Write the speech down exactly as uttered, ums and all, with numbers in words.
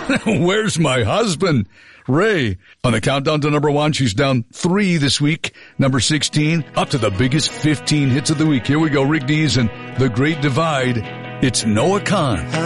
Where's my husband? Ray. On the countdown to number one, she's down three this week. Number sixteen, up to the biggest fifteen hits of the week. Here we go, Rick Dees and The Great Divide. It's Noah Kahan.